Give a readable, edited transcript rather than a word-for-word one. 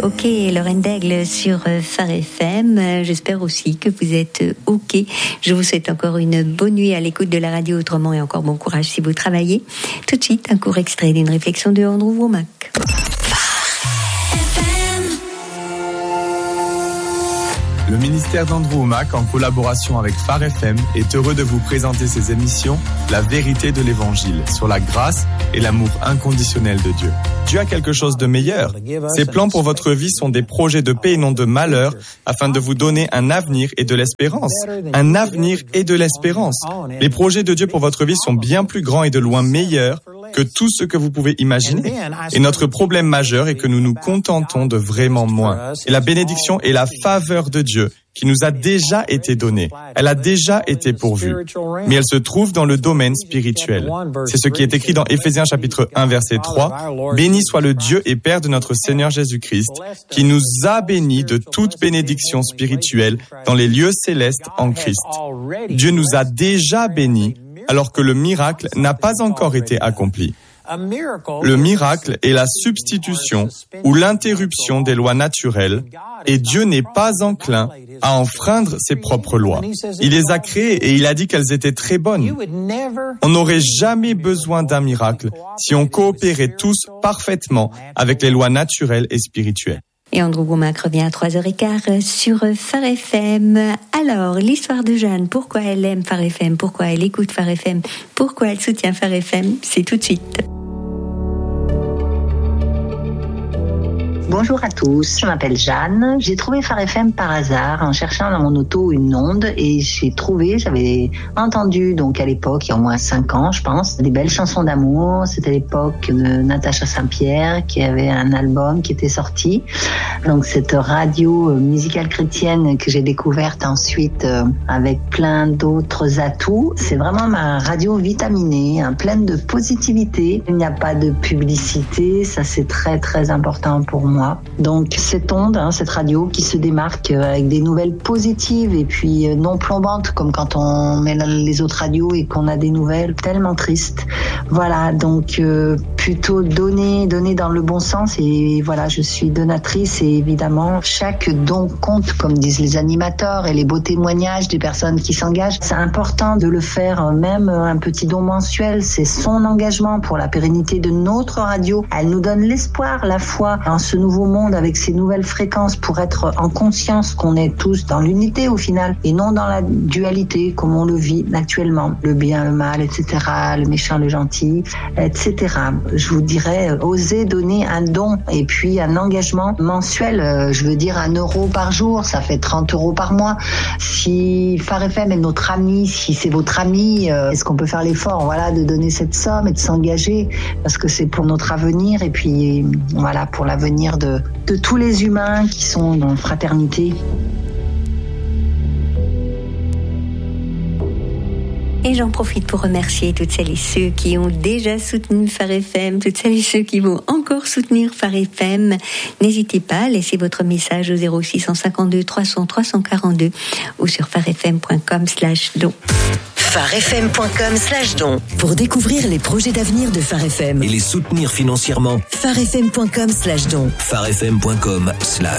OK, Lorraine Daigle sur Phare FM. J'espère aussi que vous êtes OK. Je vous souhaite encore une bonne nuit à l'écoute de la radio autrement et encore bon courage si vous travaillez. Tout de suite, un court extrait d'une réflexion de Andrew Womack. Le ministère d'Andrew Womack, en collaboration avec Phare FM, est heureux de vous présenter ses émissions La vérité de l'Évangile, sur la grâce et l'amour inconditionnel de Dieu. Dieu a quelque chose de meilleur. Ses plans pour votre vie sont des projets de paix et non de malheur, afin de vous donner un avenir et de l'espérance. Un avenir et de l'espérance. Les projets de Dieu pour votre vie sont bien plus grands et de loin meilleurs que tout ce que vous pouvez imaginer. Et notre problème majeur est que nous nous contentons de vraiment moins. Et la bénédiction et la faveur de Dieu qui nous a déjà été donnée. Elle a déjà été pourvue. Mais elle se trouve dans le domaine spirituel. C'est ce qui est écrit dans Éphésiens chapitre 1 verset 3. Béni soit le Dieu et Père de notre Seigneur Jésus-Christ, qui nous a bénis de toute bénédiction spirituelle dans les lieux célestes en Christ. Dieu nous a déjà bénis alors que le miracle n'a pas encore été accompli. Le miracle est la substitution ou l'interruption des lois naturelles et Dieu n'est pas enclin à enfreindre ses propres lois. Il les a créées et il a dit qu'elles étaient très bonnes. On n'aurait jamais besoin d'un miracle si on coopérait tous parfaitement avec les lois naturelles et spirituelles. Et Andrew Womack revient à 3h15 sur Phare FM. Alors, l'histoire de Jeanne, pourquoi elle aime Phare FM, pourquoi elle écoute Phare FM, pourquoi elle soutient Phare FM, c'est tout de suite. Bonjour à tous, je m'appelle Jeanne. J'ai trouvé Phare FM par hasard en cherchant dans mon auto une onde et j'avais entendu donc à l'époque, il y a au moins 5 ans je pense, des belles chansons d'amour. C'était l'époque de Natacha Saint-Pierre qui avait un album qui était sorti. Donc cette radio musicale chrétienne que j'ai découverte ensuite avec plein d'autres atouts. C'est vraiment ma radio vitaminée, pleine de positivité. Il n'y a pas de publicité, ça c'est très très important pour moi. Donc cette onde, cette radio qui se démarque avec des nouvelles positives et puis non plombantes comme quand on met les autres radios et qu'on a des nouvelles tellement tristes. Voilà, donc plutôt donner dans le bon sens et voilà, je suis donatrice et évidemment chaque don compte comme disent les animateurs et les beaux témoignages des personnes qui s'engagent. C'est important de le faire, même un petit don mensuel, c'est son engagement pour la pérennité de notre radio. Elle nous donne l'espoir, la foi en ce nouveau monde avec ces nouvelles fréquences pour être en conscience qu'on est tous dans l'unité au final et non dans la dualité comme on le vit actuellement, le bien, le mal, etc., le méchant, le gentil, etc. Je vous dirais, osez donner un don et puis un engagement mensuel, je veux dire 1 euro par jour, ça fait 30 euros par mois. Si Phare FM est notre ami, si c'est votre ami, est-ce qu'on peut faire l'effort, voilà, de donner cette somme et de s'engager parce que c'est pour notre avenir et puis voilà, pour l'avenir de tous les humains qui sont dans fraternité. Et j'en profite pour remercier toutes celles et ceux qui ont déjà soutenu Phare FM, toutes celles et ceux qui vont encore soutenir Phare FM. N'hésitez pas, laissez votre message au 0652 300 342 ou sur pharefm.com/don. pharefm.com/don pour découvrir les projets d'avenir de Phare FM et les soutenir financièrement. pharefm.com/don. pharefm.com/don